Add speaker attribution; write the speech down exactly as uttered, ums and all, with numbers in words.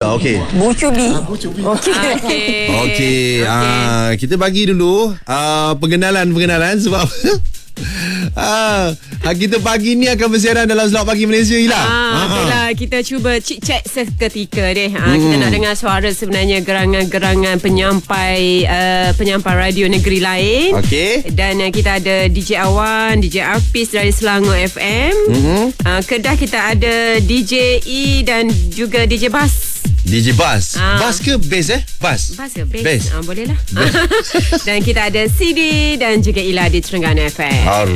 Speaker 1: Ah, okey.
Speaker 2: Bucubi.
Speaker 1: Okey.
Speaker 3: Okey.
Speaker 1: Okey. Ah, kita bagi dulu ah, pengenalan-pengenalan sebab ah, kita pagi ni akan bersiaran dalam Slot Pagi Malaysia Ila.
Speaker 3: Ah, itulah kita cuba chit-chat seketika deh. Ah, hmm. Kita nak dengar suara sebenarnya gerangan-gerangan penyampai uh, penyampai radio negeri lain.
Speaker 1: Okey.
Speaker 3: Dan uh, kita ada D J Awan, D J Apis dari Selangor F M. Mm-hmm. Uh, Kedah kita ada D J E dan juga D J Bas.
Speaker 1: D J Bas.
Speaker 3: Ah.
Speaker 1: Bas ke bass eh? Bas.
Speaker 3: Bas ke bass?
Speaker 1: Bass.
Speaker 3: Ah, boleh lah. Dan kita ada C D dan juga Ila di Terengganu F M.
Speaker 1: Alright.